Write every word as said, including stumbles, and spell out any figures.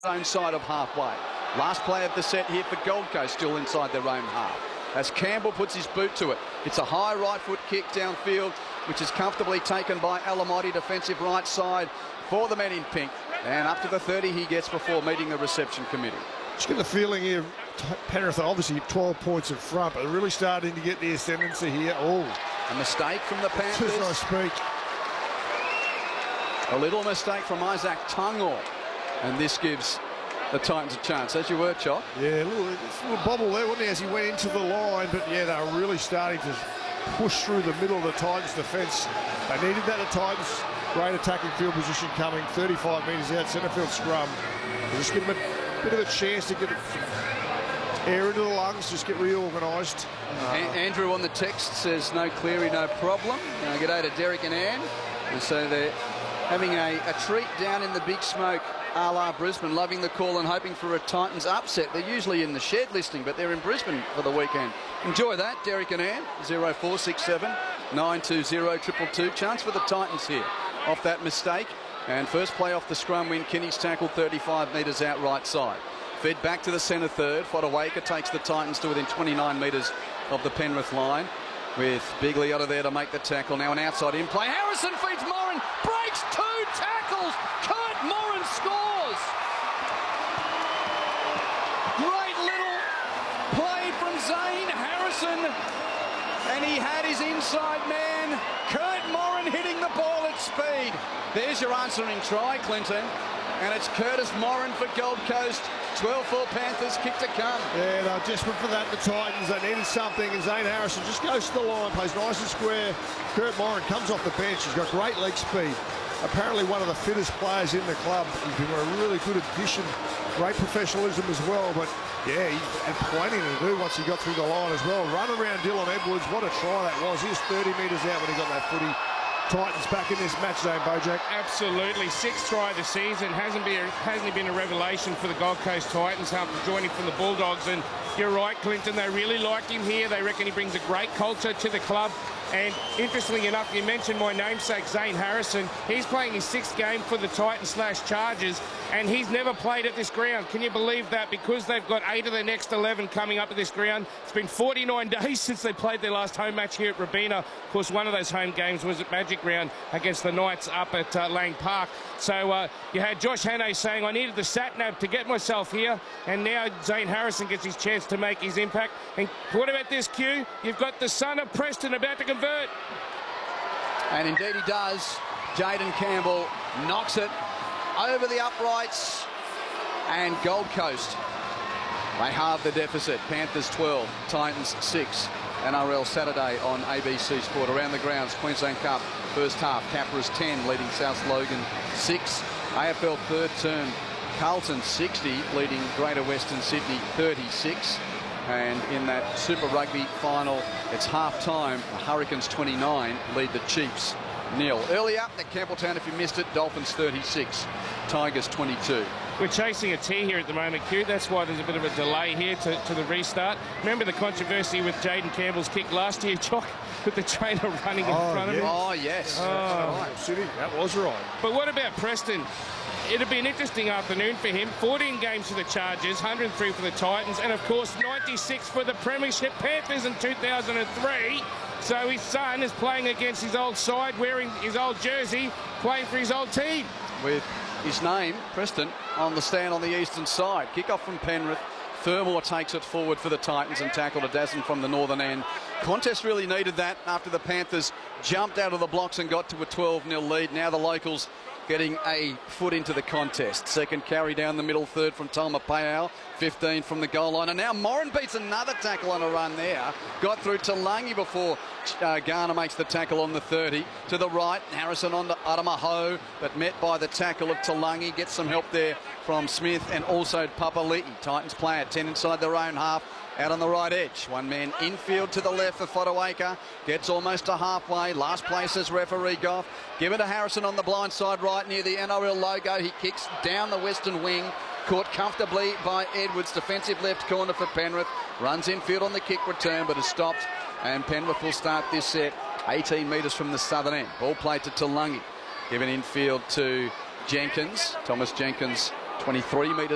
own side of halfway. Last play of the set here for Gold Coast, still inside their own half. As Campbell puts his boot to it, it's a high right foot kick downfield, which is comfortably taken by Alamotti, defensive right side for the men in pink. And up to the thirty he gets before meeting the reception committee. Just get the feeling here, Penrith are obviously twelve points in front, but they're really starting to get the ascendancy here. Oh, a mistake from the Panthers. As I speak. A little mistake from Isaac Tungor, and this gives the Titans a chance. As you were, Chop. Yeah, a little, a little bobble there, wasn't he, as he went into the line, but yeah, they were really starting to push through the middle of the Titans' defence. They needed that, the Titans. Great attacking field position coming, thirty-five metres out, centre field scrum. Just give them a bit of a chance to get air into the lungs, just get reorganised. Uh, Andrew on the text says, no Cleary, no problem. Uh, g'day to Derek and Ann. And so they're having a, a treat down in the Big Smoke, a la Brisbane, loving the call and hoping for a Titans upset. They're usually in the shed listening, but they're in Brisbane for the weekend. Enjoy that, Derek and Ann. zero four six seven nine two zero two two two. Chance for the Titans here off that mistake. And first play off the scrum win, Kinney's tackle thirty-five metres out right side. Fed back to the centre third. Fodawaker takes the Titans to within twenty-nine metres of the Penrith line, with Big Leota there to make the tackle. Now an outside in play. Harrison feeds Moran, breaks two tackles. Kurt Moran scores. Great little play from Zane Harrison, and he had his inside man, Kurt Moran, hitting the ball at speed. There's your answering try, Clinton, and it's Curtis Moran for Gold Coast. twelve four Panthers, kick to come. Yeah, they're desperate for that, the Titans. They needed something, and Zane Harrison just goes to the line, plays nice and square. Kurt Moran comes off the bench. He's got great leg speed. Apparently one of the fittest players in the club. He's been a really good addition. Great professionalism as well, but yeah, he had plenty to do once he got through the line as well. Run around Dylan Edwards, what a try that was. He was thirty metres out when he got that footy. Titans back in this match zone, Bojack. Absolutely. Sixth try of the season. Hasn't been, hasn't he been a revelation for the Gold Coast Titans after joining from the Bulldogs? And you're right, Clinton, they really like him here. They reckon he brings a great culture to the club. And interestingly enough, you mentioned my namesake, Zane Harrison. He's playing his sixth game for the Titans slash Chargers, and he's never played at this ground. Can you believe that? Because they've got eight of their next eleven coming up at this ground. It's been forty-nine days since they played their last home match here at Robina. Of course, one of those home games was at Magic Round against the Knights up at uh, Lang Park. So uh, you had Josh Hannay saying, I needed the sat-nav to get myself here, and now Zane Harrison gets his chance to make his impact. And what about this, Q? You've got the son of Preston about to convert. And indeed he does. Jayden Campbell knocks it over the uprights, and Gold Coast, they halve the deficit. Panthers twelve, Titans six. N R L Saturday on A B C Sport. Around the grounds, Queensland Cup first half, Capras ten leading South Logan six. A F L third term, Carlton sixty leading Greater Western Sydney thirty-six. And in that Super Rugby final, it's half-time. The Hurricanes twenty-nine lead the Chiefs nil. Earlier at Campbelltown, if you missed it, Dolphins thirty-six, Tigers twenty-two. We're chasing a tee here at the moment, Q. That's why there's a bit of a delay here to, to the restart. Remember the controversy with Jayden Campbell's kick last year, Jock, with the trainer running in oh, front yes. of him? Oh, yes. Oh. That's right. That was right. But what about Preston? It'll be an interesting afternoon for him. fourteen games for the Chargers, one hundred three for the Titans, and of course ninety-six for the Premiership Panthers in two thousand three. So his son is playing against his old side, wearing his old jersey, playing for his old team. With his name, Preston, on the stand on the eastern side. Kick-off from Penrith. Fermor takes it forward for the Titans and tackle to Dazen from the northern end. Contest really needed that after the Panthers jumped out of the blocks and got to a twelve nil lead. Now the locals getting a foot into the contest. Second carry down the middle, third from Talma Payal, fifteen from the goal line. And now Moran beats another tackle on a run there. Got through to Langi before uh, Garner makes the tackle on the thirty. To the right, Harrison on to Adamaho, but met by the tackle of Talangi. Gets some help there from Smith and also Papali'i. Titans play at ten inside their own half. Out on the right edge, one man infield to the left for Fodawaker, gets almost to halfway. Last place is referee Goff. Give it to Harrison on the blind side right near the N R L logo. He kicks down the western wing, caught comfortably by Edwards, defensive left corner for Penrith. Runs infield on the kick return but is stopped, and Penrith will start this set eighteen metres from the southern end. Ball played to Talangi, given infield to Jenkins. Thomas Jenkins, twenty-three metres